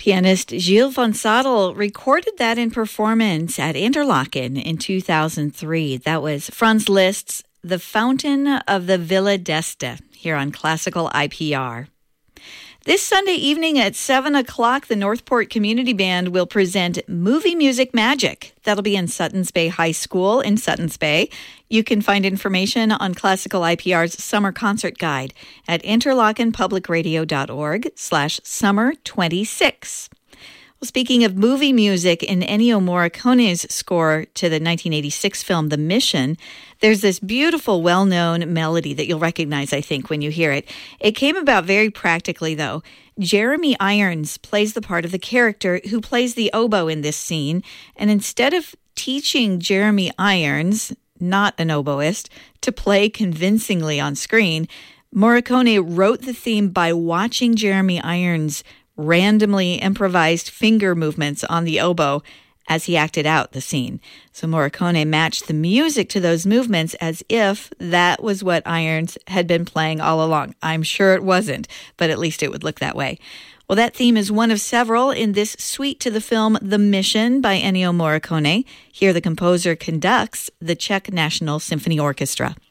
Pianist Gilles von Sadel recorded that in performance at Interlaken in 2003. That was Franz Liszt's The Fountain of the Villa d'Este here on Classical IPR. This Sunday evening at 7 o'clock, the Northport Community Band will present Movie Music Magic. That'll be in Suttons Bay High School in Suttons Bay. You can find information on Classical IPR's summer concert guide at interlakenpublicradio.org/summer26. Well, speaking of movie music, in Ennio Morricone's score to the 1986 film The Mission, there's this beautiful, well-known melody that you'll recognize, I think, when you hear it. It came about very practically, though. Jeremy Irons plays the part of the character who plays the oboe in this scene, and instead of teaching Jeremy Irons, not an oboist, to play convincingly on screen, Morricone wrote the theme by watching Jeremy Irons' randomly improvised finger movements on the oboe as he acted out the scene. So Morricone matched the music to those movements as if that was what Irons had been playing all along. I'm sure it wasn't, but at least it would look that way. Well, that theme is one of several in this suite to the film The Mission by Ennio Morricone. Here the composer conducts the Czech National Symphony Orchestra.